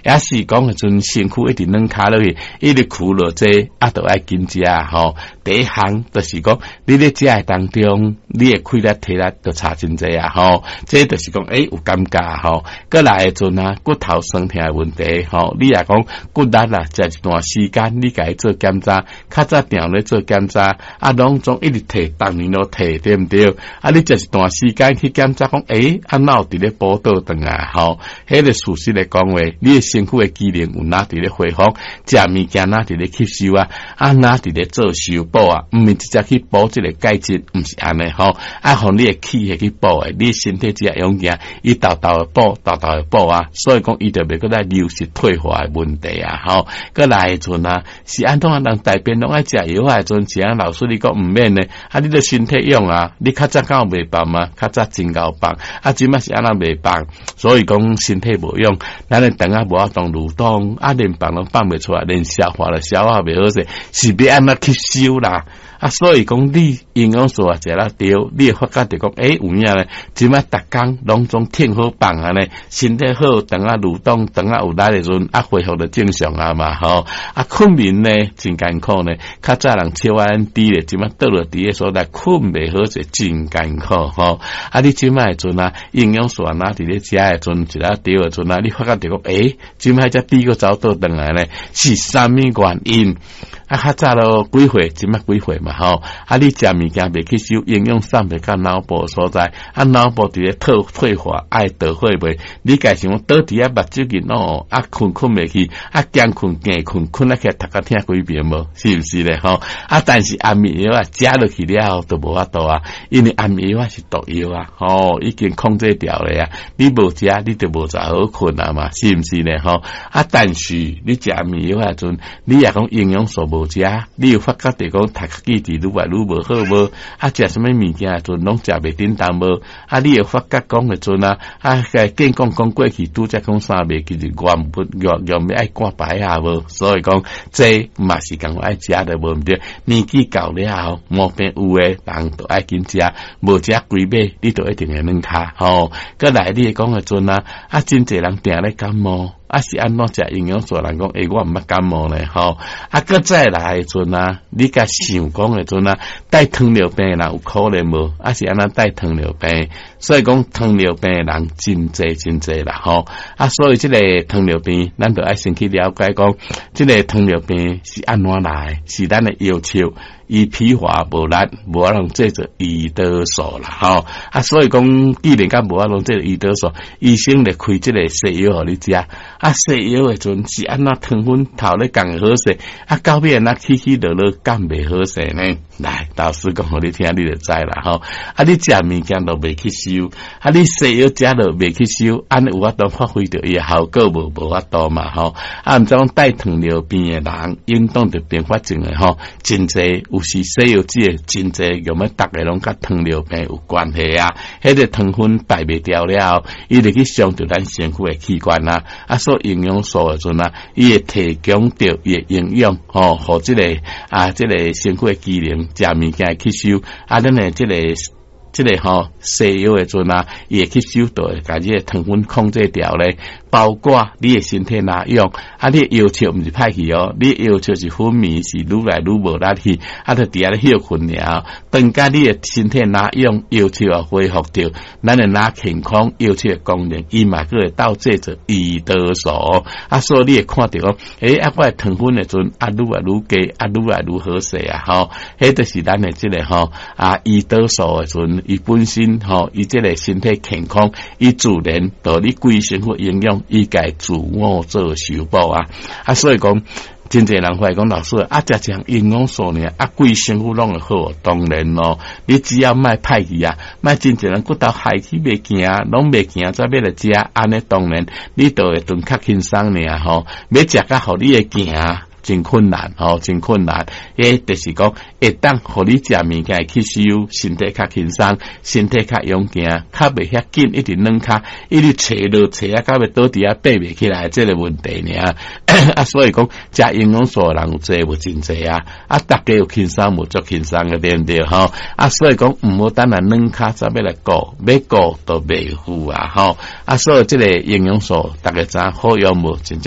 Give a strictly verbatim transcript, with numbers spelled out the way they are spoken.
也是讲迄阵身躯一直软卡落去，一直苦落这啊，都爱紧食吼。第一项就是讲，你咧食的当中，你的气力体力都差真济啊吼。这就是讲，诶、欸、有感觉吼。过来的阵啊，骨头酸痛的问题吼，你也讲骨力啦，食一段时间，你该做检查，较早定咧做检查，啊，拢总一直摕，当年都摕，对毋对？啊，你食一段时间去检查，讲诶、欸，啊，哪有伫咧补倒转啊吼？迄个事实来讲话，你的身躯的机能有哪伫咧恢复，食物件哪伫咧吸收啊，啊，哪伫咧做修补啊，毋是直接去补这个钙质，毋是安尼吼，啊，互你的气去补诶，你身体只要用件，伊豆豆的补，豆豆的补啊，所以讲伊就袂搁来流失退化的问题啊，吼，搁来的阵啊，是安怎啊人大便拢爱食药啊，阵是啊老师你讲毋免呢，啊，你的身体用啊，你较早敢有袂饱吗？较早真够饱，啊，即摆是安那袂饱，所以讲身体无用，咱的肠啊无法当蠕动，啊，连饭拢放袂出来，连消化了消化袂好势，是要安怎吸收啦？啊，所以讲你营养素啊食了对，你会发觉着讲，诶、欸，有影咧，即摆逐工拢总挺好棒啊咧，身体好，肠啊蠕动，肠啊有力的阵，啊恢复得正常啊嘛吼，啊困眠呢真艰苦呢，较早人超安低咧，即摆倒落伫诶所在困袂好势真艰苦吼，啊你即摆阵啊营养素啊哪伫咧食诶阵，食了对诶阵啊，你发觉着讲，诶、欸，即摆只低个走倒转来咧，是啥物原因？啊，较早咯几岁，即摆几岁嘛吼？啊，你食物件袂吸收，营养送袂到脑部所在，啊，脑部伫咧退退化，爱倒会袂？你家想倒伫啊目睭紧哦，啊困困袂去，啊惊困惊困，困啊起来头壳疼几遍无？是毋是咧吼？啊，但是安眠药啊，食落去了后都无法度啊，因为安眠药啊是毒药啊，吼，已经控制掉了啊，你无食，你就无才好困啊嘛，是毋是咧吼？啊，但是你食安眠药啊阵，你也讲营养素无。无食，你有发觉着讲读书记忆愈来愈无好无？啊，食什么物件阵拢食袂叮当无？啊，你有发觉讲诶阵啊，啊，个健讲讲过去拄则讲三袂，其实原本药药要爱赶白啊无？所以讲这嘛是讲爱食的无毋对。年纪到了后，毛病有诶人都爱紧食，无食几尾你都一定会软骹吼。搁来你讲诶阵啊，啊，真侪人定咧感冒。啊是安怎食营养素？人讲，诶、欸，我毋捌感冒咧，吼！啊，搁再来诶阵啊，你甲想讲诶阵啊，带糖尿病诶人有可能无？啊是安怎带糖尿病？所以讲糖尿病诶人真济真济啦，吼！啊，所以即个糖尿病，咱着爱先去了解讲，即个糖尿病是安怎来？是咱诶要求。伊皮化无力，无法通制作胰岛素啦，吼啊！所以讲，既然甲无法通制作胰岛素，医生来开即个西药互你食。啊，西药诶阵是安怎糖分头咧降好势，啊，到尾安怎起起落落降袂好势呢？来，老师讲互你听，你就知啦，吼！啊，你食物件都袂去收，啊，你西药食落袂去收，安尼有法度发挥着伊诶效果无？无法度嘛，吼！啊，毋知讲带糖尿病诶人，引导着并发症诶，吼，真济。有时西药剂真济，用么逐个拢甲糖尿病有关系啊！迄个糖分排袂掉了，伊就去伤着咱身躯诶器官啊！啊，所营养素诶阵啊，伊会提供着伊诶营养，吼，互即个啊，即个身躯诶机能，食物件吸收，啊，咱诶即个。即个吼西药诶阵啊，伊会吸收到，甲即个糖分控制掉咧。包括你诶身体哪用，啊，你诶要求毋是歹去哦，你要求是分泌是愈来愈无力去，啊，著伫遐咧休困了。等甲你诶身体哪用，要求也恢复着，咱诶哪健康要求诶功能，伊嘛佫会倒制做胰岛素，啊，所以你会看着讲，诶、欸，啊，我诶糖分诶阵啊，愈来愈低，啊，愈来愈好势啊，吼，迄就是咱诶即个吼啊，胰岛素诶阵。伊本身吼，伊即个身体健康，伊自然道你规身躯营养，伊该自我做修补啊！啊，所以讲，真侪人会讲老师啊，食这样营养素呢，啊，规身躯拢会好。当然咯，你只要卖歹去啊，卖真侪人骨头害去袂行，拢袂行，再要来食，安尼当然你就会顿较轻松尔吼，要食甲互你会行。真困难吼，真困难。诶，就是讲，会当互你食物件吸收，身体较轻松，身体较勇健，较袂遐紧，一直软骹，一直坐落坐啊，到尾倒伫啊爬袂起来，这个问题呢啊，所以讲食营养素人有济无真济啊，啊，大家有轻松无足轻松嘅对毋对吼？啊，所以讲毋好等下软骹，再要来顾，要顾都袂赴啊吼。啊，所以这个营养素大家知好用无？真